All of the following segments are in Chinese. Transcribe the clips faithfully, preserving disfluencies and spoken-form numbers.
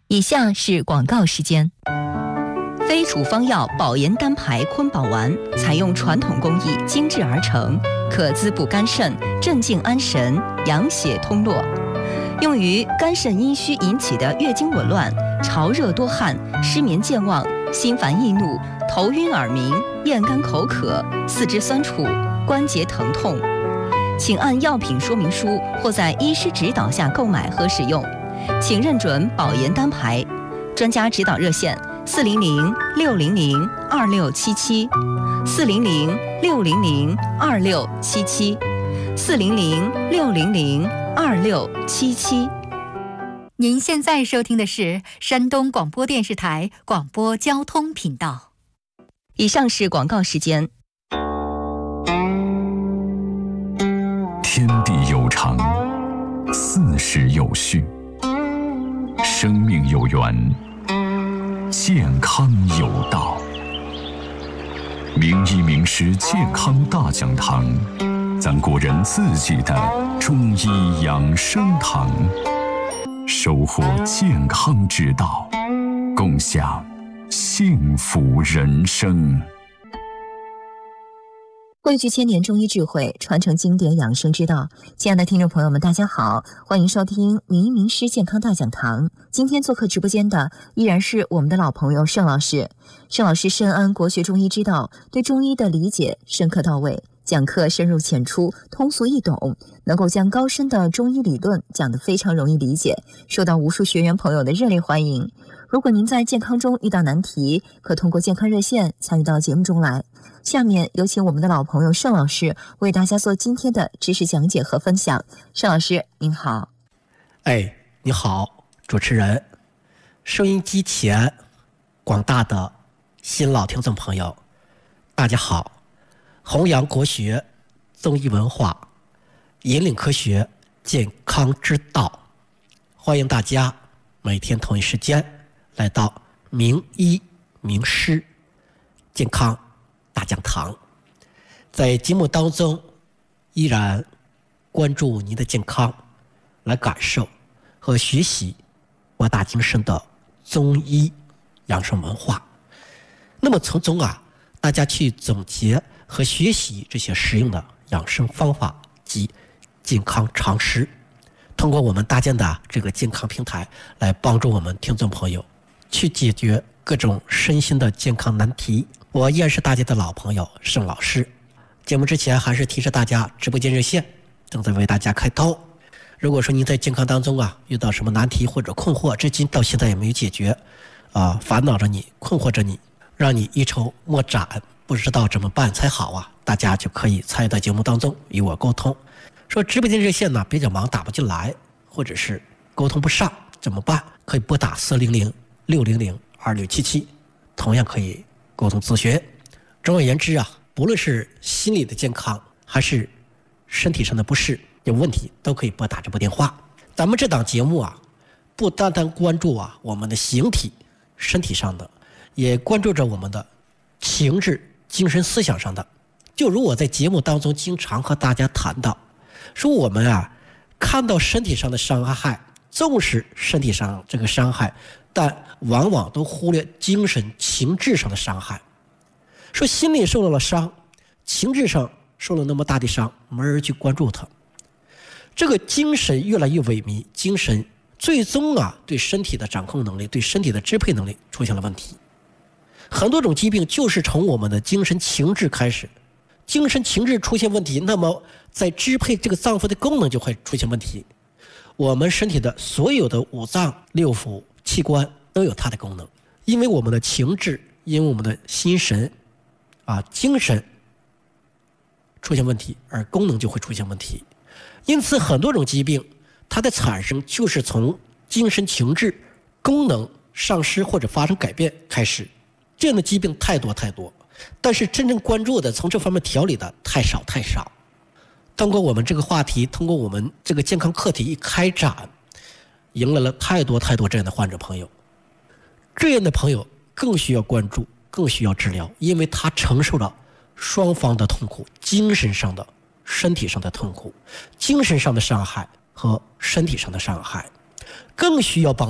以下是广告时间。非处方药保颜单排坤宝丸采用传统工艺精制而成，可滋补肝肾，镇静安神，养血通络，用于肝肾阴虚引起的月经紊乱、潮热多汗、失眠健忘、心烦易怒、头晕耳鸣、咽干口渴、四肢酸楚、关节疼痛。请按药品说明书或在医师指导下购买和使用，请认准保颜单排。专家指导热线：四零零六零零二六七七，四零零六零零二六七七，四零零六零零二六七七。 您现在收听的是山东广播电视台广播交通频道。 以上是广告时间。 天地有常，四时有序，生命有源，健康有道。名医名师健康大讲堂，咱国人自己的中医养生堂，收获健康之道，共享幸福人生。 汇聚千年中医智慧，传承经典养生之道。亲爱的听众朋友们，大家好，欢迎收听名医名师健康大讲堂。今天做客直播间的依然是我们的老朋友盛老师。盛老师深谙国学中医之道，对中医的理解深刻到位，讲课深入浅出，通俗易懂，能够将高深的中医理论讲得非常容易理解，受到无数学员朋友的热烈欢迎。如果您在健康中遇到难题，可通过健康热线参与到节目中来。下面有请我们的老朋友盛老师为大家做今天的知识讲解和分享。盛老师您好。 哎，你好，主持人，收音机前广大的新老听众朋友，大家好。弘扬国学、中医文化，引领科学健康之道，欢迎大家每天同一时间来到名医名师健康大讲堂。在节目当中依然关注您的健康，来感受和学习博大精深的中医养生文化。那么从中啊，大家去总结和学习这些实用的养生方法及健康常识，通过我们搭建的这个健康平台来帮助我们听众朋友去解决各种身心的健康难题。我依然是大家的老朋友盛老师。节目之前还是提示大家，直播间热线正在为大家开通。如果说您在健康当中啊遇到什么难题或者困惑，至今到现在也没有解决啊，烦恼着你，困惑着你，让你一筹莫展，不知道怎么办才好啊，大家就可以参与到节目当中与我沟通。说直播间热线呢比较忙打不进来，或者是沟通不上怎么办？可以拨打四零零六零零二六七七，同样可以沟通咨询。总而言之啊，不论是心理的健康还是身体上的不适有问题，都可以拨打这部电话。咱们这档节目啊，不单单关注啊我们的形体身体上的，也关注着我们的情志精神思想上的。就如我在节目当中经常和大家谈到，说我们啊看到身体上的伤害，重视身体上这个伤害，但往往都忽略精神情志上的伤害。说心里受到了伤，情志上受了那么大的伤，没人去关注它。这个精神越来越萎靡，精神最终啊对身体的掌控能力，对身体的支配能力出现了问题。很多种疾病就是从我们的精神情志开始，精神情志出现问题，那么在支配这个脏腑的功能就会出现问题。我们身体的所有的五脏六腑器官都有它的功能，因为我们的情志，因为我们的心神啊精神出现问题，而功能就会出现问题。因此很多种疾病它的产生就是从精神情志功能丧失或者发生改变开始。这样的疾病太多太多，但是真正关注的从这方面调理的太少太少。通过我们这个话题，通过我们这个健康课题一开展，迎来了太多太多这样的患者朋友。这样的朋友更需要关注，更需要治疗，因为他承受了双方的痛苦，精神上的身体上的痛苦，精神上的伤害和身体上的伤害，更需要帮助，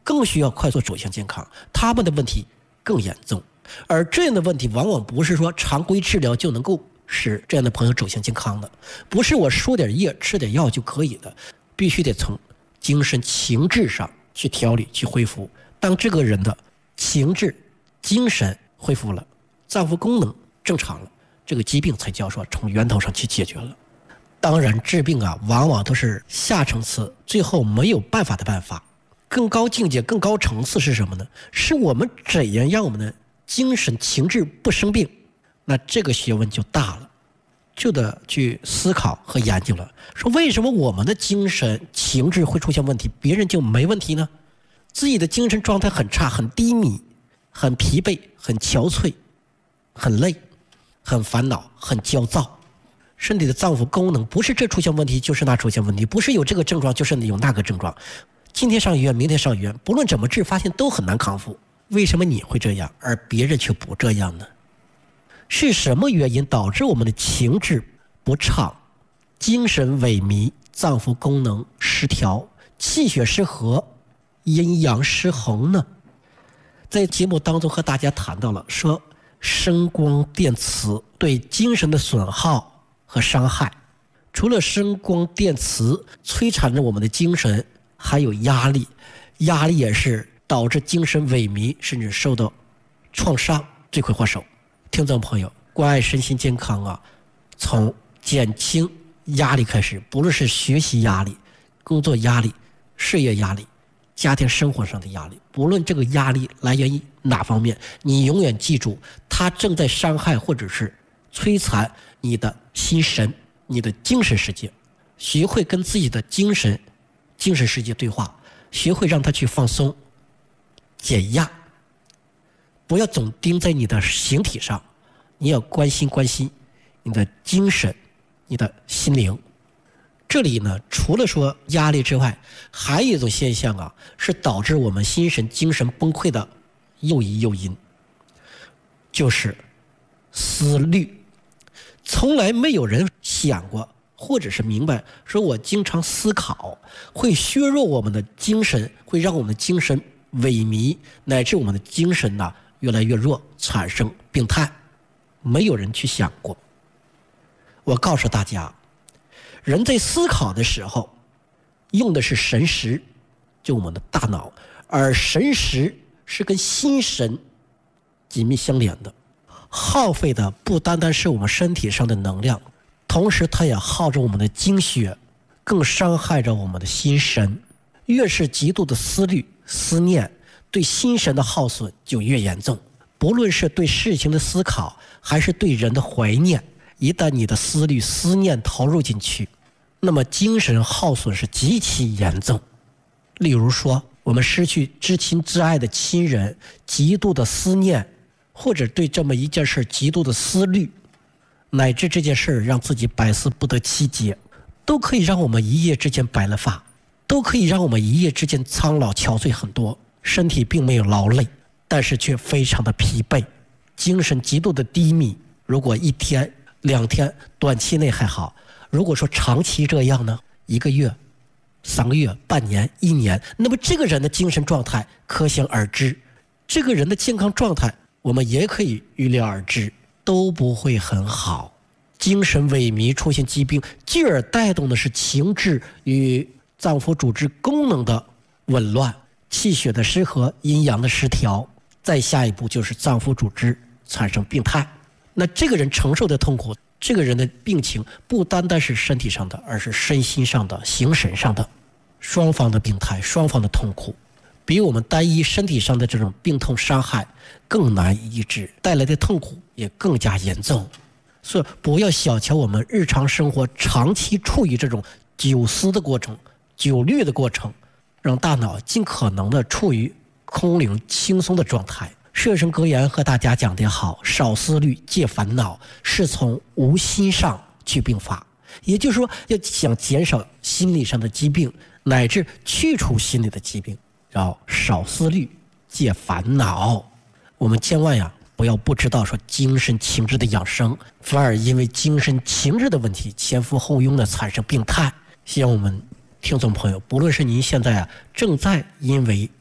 更需要快速走向健康，他们的问题更严重。而这样的问题往往不是说常规治疗就能够使这样的朋友走向健康的，不是我输点液吃点药就可以的，必须得从精神情志上去调理去恢复。当这个人的情志精神恢复了，脏腑功能正常了，这个疾病才叫说从源头上去解决了。当然治病啊往往都是下层次，最后没有办法的办法。更高境界更高层次是什么呢？是我们怎样让我们的精神情志不生病，那这个学问就大了，就得去思考和研究了。说为什么我们的精神情志会出现问题，别人就没问题呢？自己的精神状态很差，很低迷，很疲惫，很憔悴，很累，很烦恼，很焦躁，身体的脏腑功能不是这出现问题就是那出现问题，不是有这个症状就是有那个症状，今天上医院明天上医院，不论怎么治发现都很难康复。为什么你会这样而别人却不这样呢？是什么原因导致我们的情志不畅，精神萎靡，脏腑功能失调，气血失和，阴阳失衡呢？在节目当中和大家谈到了说声光电磁对精神的损耗和伤害，除了声光电磁摧残着我们的精神，还有压力，压力也是导致精神萎靡甚至受到创伤罪魁祸首。听众朋友，关爱身心健康啊，从减轻压力开始，不论是学习压力、工作压力、事业压力、家庭生活上的压力，不论这个压力来源于哪方面，你永远记住，它正在伤害或者是摧残你的心神、你的精神世界。学会跟自己的精神、精神世界对话，学会让它去放松、减压，不要总盯在你的形体上，你要关心关心你的精神、你的心灵。这里呢，除了说压力之外，还有一种现象啊，是导致我们心神精神崩溃的又一诱因，就是思虑。从来没有人想过或者是明白，说我经常思考会削弱我们的精神，会让我们的精神萎靡，乃至我们的精神呢、啊、越来越弱，产生病态。没有人去想过。我告诉大家，人在思考的时候用的是神识，就我们的大脑，而神识是跟心神紧密相连的，耗费的不单单是我们身体上的能量，同时它也耗着我们的精血，更伤害着我们的心神。越是极度的思虑思念，对心神的耗损就越严重。不论是对事情的思考，还是对人的怀念，一旦你的思虑思念投入进去，那么精神耗损是极其严重。例如说，我们失去至亲至爱的亲人，极度的思念，或者对这么一件事极度的思虑，乃至这件事让自己百思不得其解，都可以让我们一夜之间白了发，都可以让我们一夜之间苍老憔悴很多，身体并没有劳累，但是却非常的疲惫，精神极度的低迷。如果一天两天短期内还好，如果说长期这样呢，一个月三个月半年一年，那么这个人的精神状态可想而知，这个人的健康状态我们也可以预料而知，都不会很好。精神萎靡出现疾病，继而带动的是情志与脏腑组织功能的紊乱，气血的失和，阴阳的失调，再下一步就是脏腑组织产生病态。那这个人承受的痛苦，这个人的病情不单单是身体上的，而是身心上的、形神上的，双方的病态，双方的痛苦，比我们单一身体上的这种病痛伤害更难医治，带来的痛苦也更加严重。所以不要小瞧我们日常生活长期处于这种久思的过程、久虑的过程，让大脑尽可能的处于空灵轻松的状态。舍身格言和大家讲得好，少思虑戒烦恼，是从无心上去病发。也就是说，要想减少心理上的疾病，乃至去除心理的疾病，要少思虑戒烦恼。我们千万呀不要不知道说精神情志的养生，反而因为精神情志的问题前赴后拥的产生病态。希望我们听众朋友，不论是您现在啊正在因为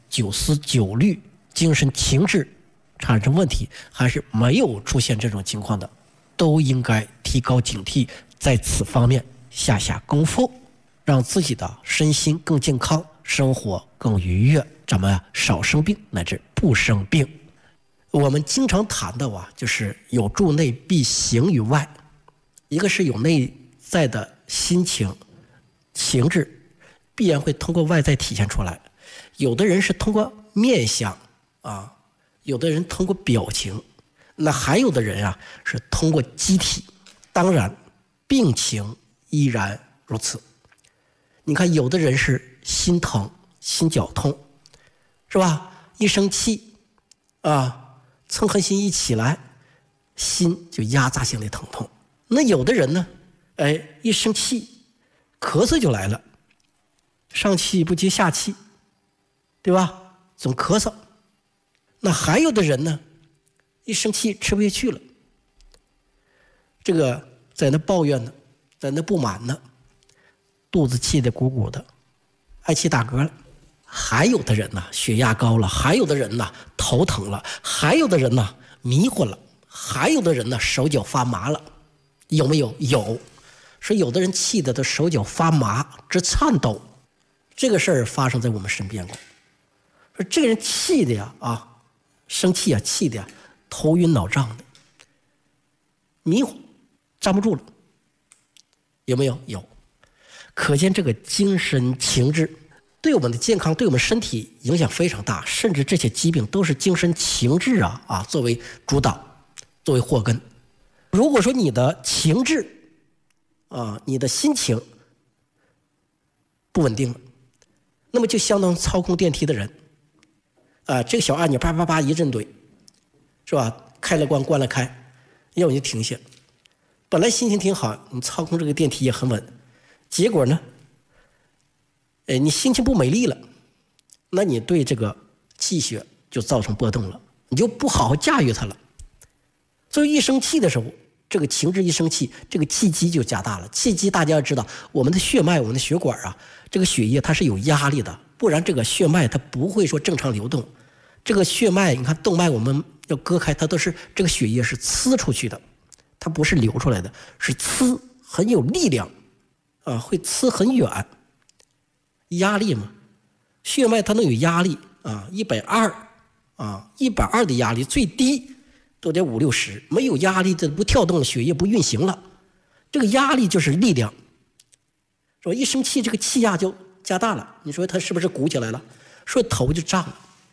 九思九虑、精神情志产生问题，还是没有出现这种情况的，都应该提高警惕，在此方面下下功夫，让自己的身心更健康，生活更愉悦，咱们啊少生病乃至不生病。我们经常谈的啊，就是有助内必行于外，一个是有内在的心情情志，必然会通过外在体现出来。有的人是通过面相啊，有的人通过表情，那还有的人啊是通过机体。当然病情依然如此。你看有的人是心疼心绞痛，是吧？一生气啊，嗔恨心一起来，心就压榨性的疼痛。那有的人呢，哎，一生气咳嗽就来了，上气不接下气，对吧？总咳嗽。那还有的人呢，一生气吃不下去了，这个在那抱怨呢，在那不满呢，肚子气得鼓鼓的，爱气打嗝了。还有的人呢，血压高了；还有的人呢，头疼了；还有的人呢，迷糊了；还有的人呢，手脚发麻了。有没有？有。说有的人气得他手脚发麻，直颤抖。这个事儿发生在我们身边过。说这个人气的呀，啊，生气啊，气的呀，头晕脑胀的，迷糊，站不住了。有没有？有。可见这个精神情志对我们的健康，对我们身体影响非常大，甚至这些疾病都是精神情志啊啊作为主导，作为祸根。如果说你的情志啊，你的心情不稳定了，那么就相当于操控电梯的人啊，这个小按钮啪啪啪一阵怼，是吧？开了关，关了开，要你就停下。本来心情挺好，你操控这个电梯也很稳，结果呢？哎，你心情不美丽了，那你对这个气血就造成波动了，你就不好好驾驭它了。所以一生气的时候，这个情志一生气，这个气机就加大了。气机大家要知道，我们的血脉、我们的血管啊，这个血液它是有压力的，不然这个血脉它不会说正常流动。这个血脉，你看动脉我们要割开，它都是这个血液是呲出去的，它不是流出来的，是呲，很有力量啊，会呲很远。压力嘛，血脉它能有压力啊，一百二啊，一百二的压力最低都得五六十，没有压力这不跳动了，血液不运行了。这个压力就是力量，说一生气这个气压就加大了，你说它是不是鼓起来了？说头就胀了。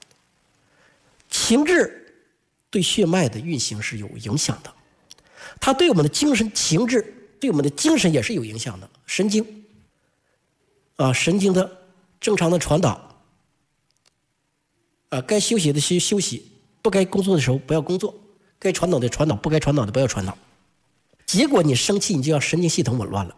情志对血脉的运行是有影响的，它对我们的精神情志，对我们的精神也是有影响的，神经。啊，神经的正常的传导，啊，该休息的休休息，不该工作的时候不要工作，该传导的传导，不该传导的不要传导。结果你生气，你就要神经系统紊乱了，